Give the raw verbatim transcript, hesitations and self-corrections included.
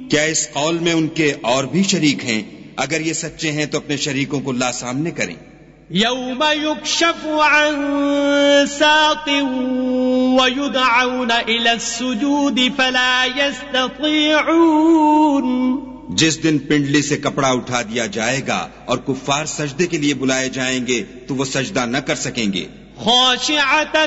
क्या इस कौल में उनके और भी शरीक हैं? अगर ये सच्चे हैं तो अपने शरीकों को ला सामने करें। यौम युक्शफु अन साक़िन व युदअऊन इला सुजूद फला यस्ततीऊन। जिस दिन पिंडली से कपड़ा उठा दिया जाएगा और कुफ्फार सजदे के लिए बुलाए जाएंगे तो वो सजदा न कर सकेंगे। खाशिअतन